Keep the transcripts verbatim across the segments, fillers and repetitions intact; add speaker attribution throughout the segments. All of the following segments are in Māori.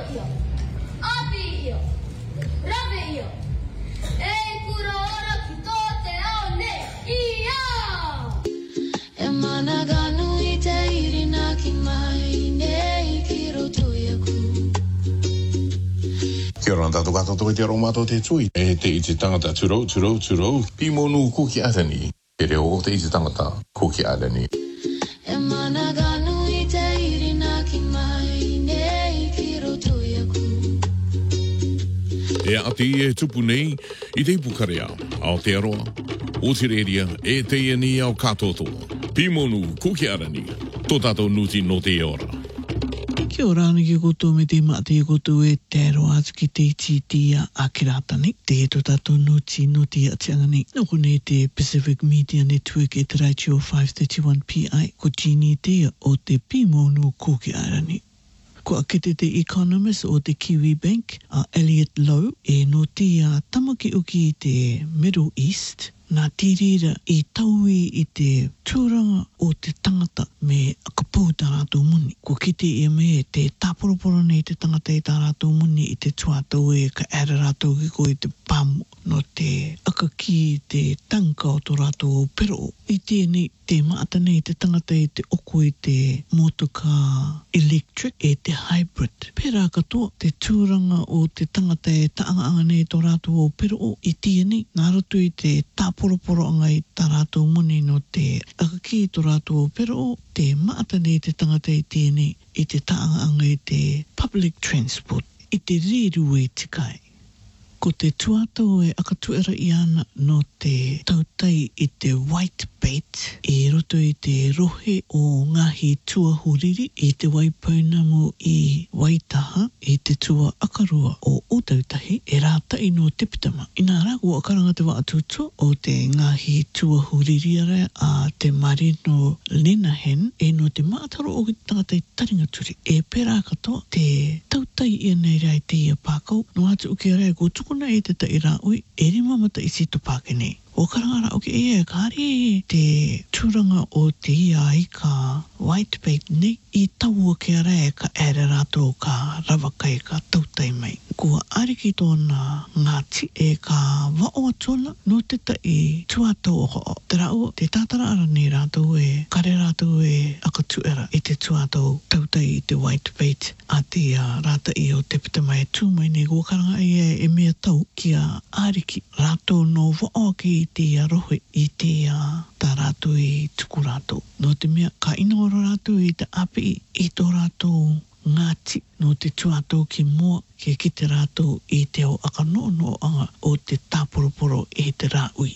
Speaker 1: io, api io, rave io, e curo ora chi tote one io. E managanu ite irina ki mai nei kiro toyaku.
Speaker 2: Kia ora tātou katoa toi te aromato te tui. E te iti tangata turo, turo, turo. Pimonu kuki arani. E reo o te iti tangata kuki arani.
Speaker 1: E managanu ite irina ki mai nei kiro toyaku.
Speaker 3: E ati e tupu nei, i te pukarea, ao te aroa, o te reria, e te iani au katotoa. Pimonu kuki arani, tō tātou nuti no te ora.
Speaker 4: Kia ora ana ki koutou me te mate e koutou e te aroa atu ki te iti a kiratani. Te e tō tātou nuti no te atiangani. Noko ne te Pacific Media Network e te Raichio five thirty-one P I. Ko Jeannie te o te Pimonu kuki arani. Ko akete te economist o te Kiwi Bank, a Elliot Lowe, e no te a tamaki uki i te Middle East, nā tirira i taui i te tūranga o te tangata me akapau tā rātou muni. Ko kite e me te tāporoporo nei te tangata i tā rātou muni i te tuatau e ka ara rātou ki ko i te pāmu no te akaki i te tanka o tō rātou pero. I tēnei te maata nei te tangata i te oko i te motoka electric e te hybrid. Pērā katoa te tūranga o te tangata e taanga nei tō rātou o pero i tēnei nā ratu i te tāporoporo anga i tā rātou muni no te akaki i tō rātou o pero te maata nei te tangata i tēnei i te taanga anga i te public transport i te riru e tikai. Ko te tuatau e akatuera i ana no te tautai i te white bait e roto i te rohe o ngahi tuahuriri i te waipaunamu i Waitaha i te tua akarua o Otautahi e rāta i no Tipitama. Ina rā kua akaranga te wa atutua o te ngahi tuahuriri ara a te marino Lenahan e no te mātaro o ki tangata i taringaturi. E pērā katoa te tautai i nei rai te ia pākau no atu uki ara e ko tukuna e te tai rā ui e rima mata i sito pākene. O karangara o ke e kāre te tūranga o te ia i ka white bait nei i taua ke ara e ka ere rātou ka rawaka e ka tautai mai. Kua ariki tōna ngāti e ka wao atona no te tai tuatau o o. Te rau te tātara ara nei rātou e kare rātou e akatuera i te tuatau tautai i te white bait a te uh, rāta i o te pitamai tūmai nei kua karanga e e mea tau ki a ariki rātou no wao ki i te arohe i te uh, tā rātou i tuku rātou. No te mea ka inoro rātou i te api i tō rātou ngāti no te tuatau ki mua ke ki te rātou i te o akanono anga o te tāporoporo e te rāui.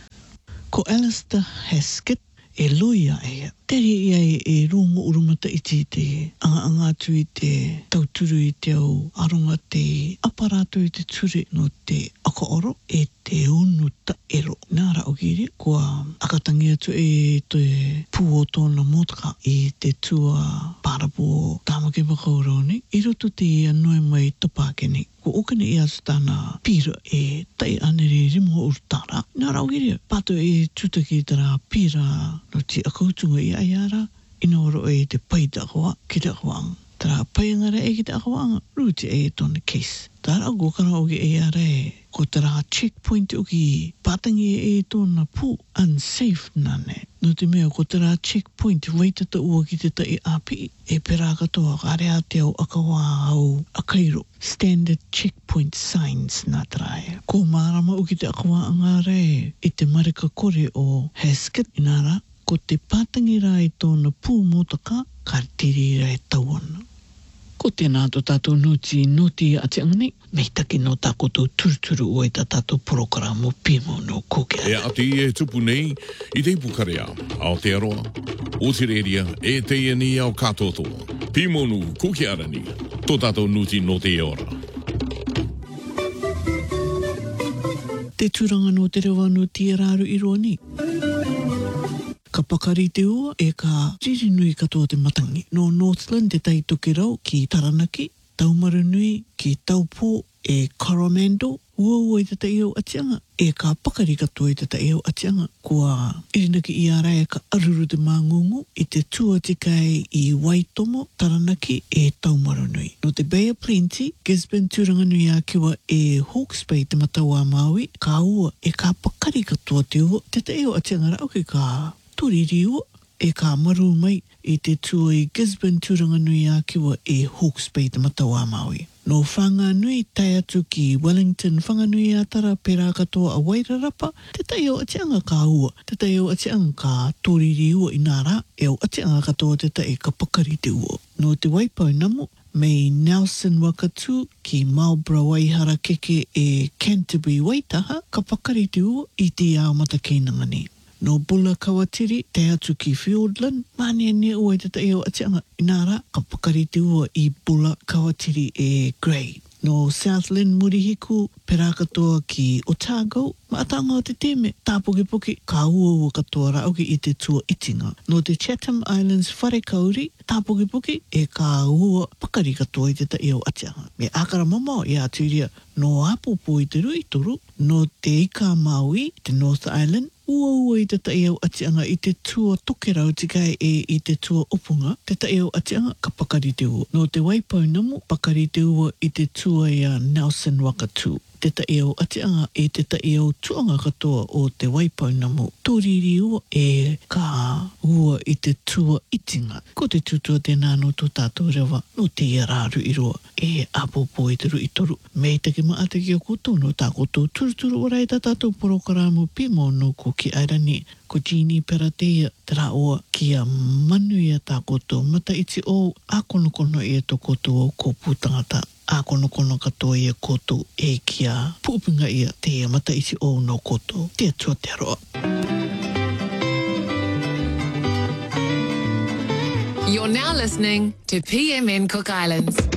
Speaker 4: Ko Alistair Haskett e loia ea. Teri ia e, e rongo urumata i te te anga anga atu i te tauturu i te au aronga te aparato i te ture no te akaoro e te unuta ero. Nāra o kiri, kua akatangi atu e te pū o tōna motoka i te tua parapo tāmake wakauroni. I roto te anoi mai topākeni. Ko okane i atu tāna pira e tai anere rimo urutara. Nāra o kiri, pato e tutaki tara pira no te akautunga i aiara, ino ro e te paita koa ki te akawanga. Tara paiangara e ki te akawanga, ruti e tōna case. Tara o kara o ki e ara e, ko tara checkpoint o ki patangi e tōna pū unsafe nane. No te mea, ko tara checkpoint waitata ua ki te tai api, e pera katoa karea te au akawa au akairo. Standard checkpoint signs nā tarae. Ko marama o ki te akawa angare e, i te marika kore o Haskett inara, ko te patangi rā i tōna pū motaka, ka tiri rā e tauana. Ko tēnā tō tātou nuti noti ati angani, mei taki no tākotou turuturu o e tā tātou porokaramu Pimonu kuki arani.
Speaker 3: E ati e tupu nei, i te pukarea, ao te aroa, o te reria, e te iani au katotoa. Pimonu kuki arani, tō tātou nuti no te ora.
Speaker 4: Te tūranga no te rewa no te raru i roa ni. Ka pakari te ua e ka tirinui katoa te matangi. No Northland te tai toke rau ki Taranaki, Taumarunui ki Taupo e Coromandel ua ua i tata iau atianga, e ka pakari katoa i tata iau atianga, kua irinaki i ara e ka aruru te māngungu i te tua tikai i Waitomo, Taranaki e Taumaranui. No te Bay of Plenty, Gisborne Turanganui a kiwa e Hawke's Bay te matau a Maui, ka ua e ka pakari katoa te ua, tata iau atianga rau ki ka turiri ua, e ka maru mai i te tua i Gisborne Turanganui a kiwa e Hawke's Bay te matau a Maui. No whanganui tai atu ki Wellington, whanganui a tara pera katoa a Wairarapa, te tai o atianga ka ua, te tai o atianga ka tōriri ua i nara, e o atianga katoa te tai ka pakari te ua. No te Waipau namu, mei Nelson Wakatu ki Marlborough Waihara keke e Canterbury Waitaha, ka pakari te ua i te ao matakeinangani. No Bula Kawatiri, te atu ki Fiordland, mane ne ua i te tai o atianga inara, ka pakari te ua i Bula Kawatiri e Grey. No Southland Murihiku, pera katoa ki Otago, maatanga o te teme, tāpoki-poki, ka ua ua katoa rauki i te tua itinga. No te Chatham Islands Wharekauri, tāpoki-poki, e ka ua pakari katoa i te tai o atianga. Me akara mamao i aturia, no apopo i te rui toru, no te Ika Maui, te North Island, ua ua i te tai au atianga i te tua tokerau tikai e i te tua opunga, te tai au atianga ka pakari te ua. No te Waipau namu, pakari te ua i te tua i a Nelson Wakatu. Te tai au atianga e te tai au tuanga katoa o te Waipau namu. Tōriri ua e ka ua i te tua itinga. Ko te tutua tēnā no tō tātou rewa, no te iararu i roa, e apopo i te rui toru. Mei take maa te ki o koto, no tā koto turuturu orai tā tātou porokaramu pimo no ko ki airani. Ko Jeannie Peratea, te rā oa ki a manu i a tā koto, mata iti o a konokono i a tō koto o ko pūtangata. A konokono katoa i a koto e kia pūpinga i a te mata iti o no koto. Te atua te aroa.
Speaker 5: You're now listening to P M N Cook Islands.